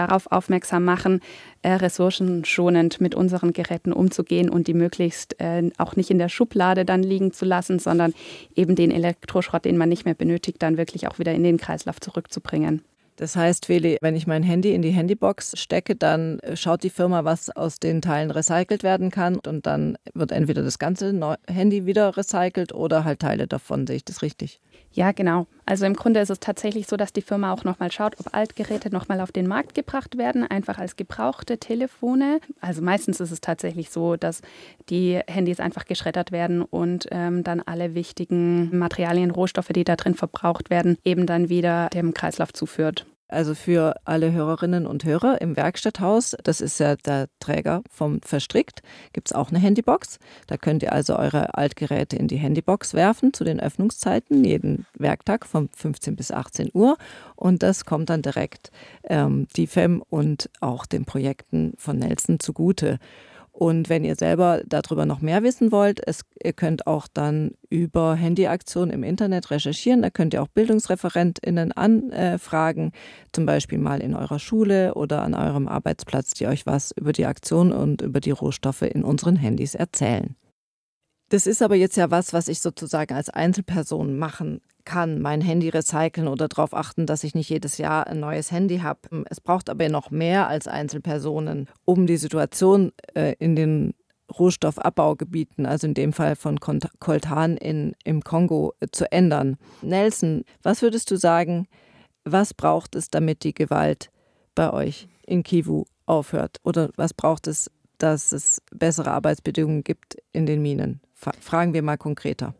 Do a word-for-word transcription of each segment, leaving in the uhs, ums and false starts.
darauf aufmerksam machen, äh, ressourcenschonend mit unseren Geräten umzugehen und die möglichst äh, auch nicht in der Schublade dann liegen zu lassen, sondern eben den Elektroschrott, den man nicht mehr benötigt, dann wirklich auch wieder in den Kreislauf zurückzubringen. Das heißt, Feli, wenn ich mein Handy in die Handybox stecke, dann schaut die Firma, was aus den Teilen recycelt werden kann und dann wird entweder das ganze Handy wieder recycelt oder halt Teile davon. Sehe ich das richtig? Ja, genau. Also im Grunde ist es tatsächlich so, dass die Firma auch nochmal schaut, ob Altgeräte nochmal auf den Markt gebracht werden, einfach als gebrauchte Telefone. Also meistens ist es tatsächlich so, dass die Handys einfach geschreddert werden und ähm, dann alle wichtigen Materialien, Rohstoffe, die da drin verbraucht werden, eben dann wieder dem Kreislauf zuführt. Also für alle Hörerinnen und Hörer im Werkstatthaus, das ist ja der Träger vom Verstrickt, gibt es auch eine Handybox. Da könnt ihr also eure Altgeräte in die Handybox werfen zu den Öffnungszeiten, jeden Werktag von fünfzehn bis achtzehn Uhr. Und das kommt dann direkt ähm, die F E M und auch den Projekten von Nelson zugute. Und wenn ihr selber darüber noch mehr wissen wollt, es, ihr könnt auch dann über Handyaktionen im Internet recherchieren. Da könnt ihr auch BildungsreferentInnen anfragen, zum Beispiel mal in eurer Schule oder an eurem Arbeitsplatz, die euch was über die Aktion und über die Rohstoffe in unseren Handys erzählen. Das ist aber jetzt ja was, was ich sozusagen als Einzelperson machen kann, mein Handy recyceln oder darauf achten, dass ich nicht jedes Jahr ein neues Handy habe. Es braucht aber noch mehr als Einzelpersonen, um die Situation äh, in den Rohstoffabbaugebieten, also in dem Fall von Coltan in, im Kongo, äh, zu ändern. Nelson, was würdest du sagen, was braucht es, damit die Gewalt bei euch in Kivu aufhört? Oder was braucht es, dass es bessere Arbeitsbedingungen gibt in den Minen? Fragen wir mal konkreter.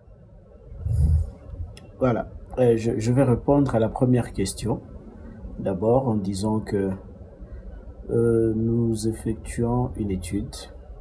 Voilà, euh, je, je vais répondre à la première question. D'abord en disant que euh, nous effectuons une étude.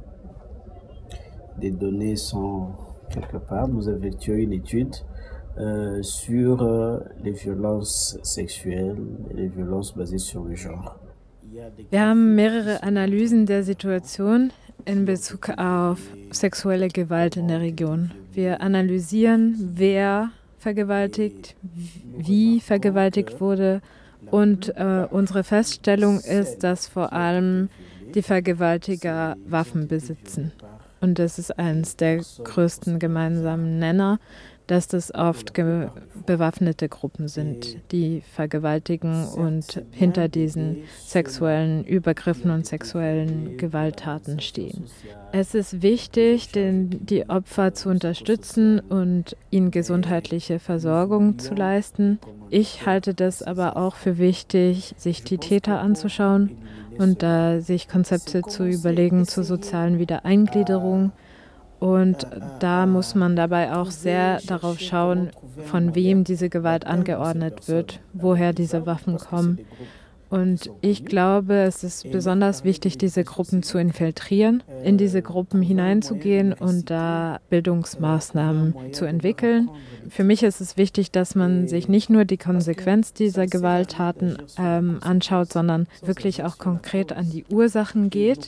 Des données sont quelque part. Nous effectuons une étude euh, sur euh, les violences sexuelles et les violences basées sur le genre. Wir haben mehrere Analysen der Situation in Bezug auf sexuelle Gewalt in der Region. Wir analysieren, wer vergewaltigt, wie vergewaltigt wurde und äh, unsere Feststellung ist, dass vor allem die Vergewaltiger Waffen besitzen. Und das ist eines der größten gemeinsamen Nenner, dass das oft ge- bewaffnete Gruppen sind, die vergewaltigen und hinter diesen sexuellen Übergriffen und sexuellen Gewalttaten stehen. Es ist wichtig, den, die Opfer zu unterstützen und ihnen gesundheitliche Versorgung zu leisten. Ich halte das aber auch für wichtig, sich die Täter anzuschauen und da sich Konzepte zu überlegen zur sozialen Wiedereingliederung. Und da muss man dabei auch sehr darauf schauen, von wem diese Gewalt angeordnet wird, woher diese Waffen kommen. Und ich glaube, es ist besonders wichtig, diese Gruppen zu infiltrieren, in diese Gruppen hineinzugehen und da Bildungsmaßnahmen zu entwickeln. Für mich ist es wichtig, dass man sich nicht nur die Konsequenz dieser Gewalttaten ähm, anschaut, sondern wirklich auch konkret an die Ursachen geht.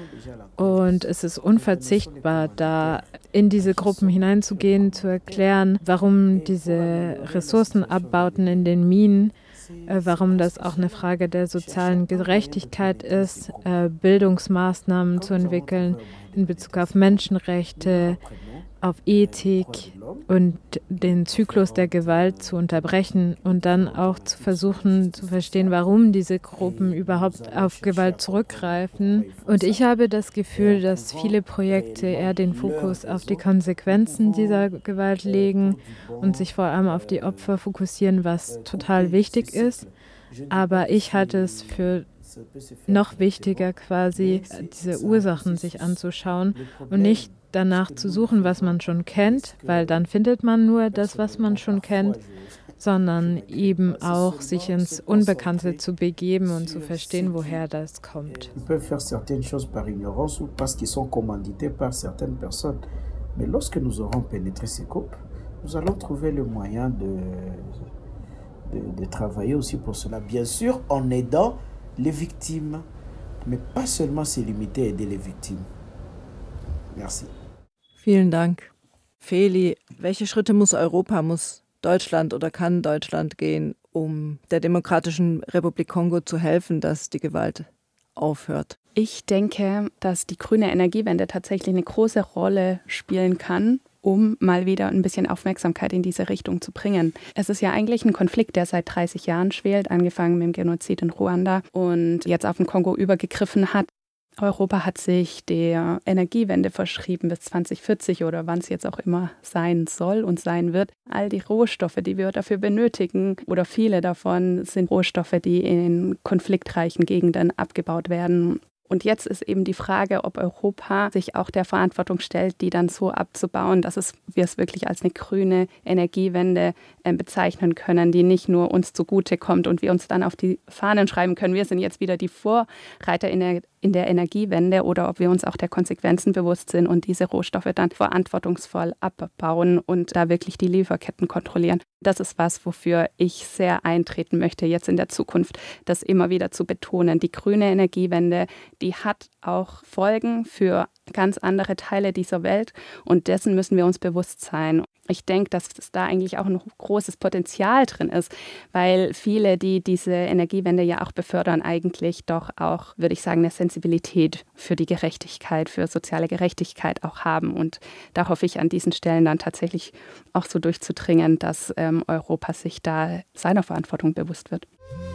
Und es ist unverzichtbar, da in diese Gruppen hineinzugehen, zu erklären, warum diese Ressourcenabbauten in den Minen, warum das auch eine Frage der sozialen Gerechtigkeit ist, Bildungsmaßnahmen zu entwickeln in Bezug auf Menschenrechte, auf Ethik und den Zyklus der Gewalt zu unterbrechen und dann auch zu versuchen zu verstehen, warum diese Gruppen überhaupt auf Gewalt zurückgreifen. Und ich habe das Gefühl, dass viele Projekte eher den Fokus auf die Konsequenzen dieser Gewalt legen und sich vor allem auf die Opfer fokussieren, was total wichtig ist. Aber ich halte es für noch wichtiger, quasi diese Ursachen sich anzuschauen und nicht danach zu suchen, was man schon kennt, weil dann findet man nur das, was man schon kennt, sondern eben auch sich ins Unbekannte zu begeben und zu verstehen, woher das kommt. Ils peuvent faire certaines choses par ignorance ou parce qu'ils sont commandités par certaines personnes. Mais lorsque nous aurons pénétré ces groupes, nous allons trouver le moyen de, de, de travailler aussi pour cela. Bien sûr, en aidant les victimes, mais pas seulement se limiter à aider les victimes. Merci. Vielen Dank. Feli, welche Schritte muss Europa, muss Deutschland oder kann Deutschland gehen, um der Demokratischen Republik Kongo zu helfen, dass die Gewalt aufhört? Ich denke, dass die grüne Energiewende tatsächlich eine große Rolle spielen kann, um mal wieder ein bisschen Aufmerksamkeit in diese Richtung zu bringen. Es ist ja eigentlich ein Konflikt, der seit dreißig Jahren schwelt, angefangen mit dem Genozid in Ruanda und jetzt auf den Kongo übergegriffen hat. Europa hat sich der Energiewende verschrieben bis zwanzig vierzig oder wann es jetzt auch immer sein soll und sein wird. All die Rohstoffe, die wir dafür benötigen oder viele davon sind Rohstoffe, die in konfliktreichen Gegenden abgebaut werden. Und jetzt ist eben die Frage, ob Europa sich auch der Verantwortung stellt, die dann so abzubauen, dass es, wir es wirklich als eine grüne Energiewende äh, bezeichnen können, die nicht nur uns zugute kommt und wir uns dann auf die Fahnen schreiben können, wir sind jetzt wieder die Vorreiter in der, in der Energiewende, oder ob wir uns auch der Konsequenzen bewusst sind und diese Rohstoffe dann verantwortungsvoll abbauen und da wirklich die Lieferketten kontrollieren. Das ist was, wofür ich sehr eintreten möchte, jetzt in der Zukunft, das immer wieder zu betonen. Die grüne Energiewende, die hat auch Folgen für ganz andere Teile dieser Welt und dessen müssen wir uns bewusst sein. Ich denke, dass es da eigentlich auch ein großes Potenzial drin ist, weil viele, die diese Energiewende ja auch befördern, eigentlich doch auch, würde ich sagen, eine Sensibilität für die Gerechtigkeit, für soziale Gerechtigkeit auch haben. Und da hoffe ich an diesen Stellen dann tatsächlich auch so durchzudringen, dass ähm, Europa sich da seiner Verantwortung bewusst wird.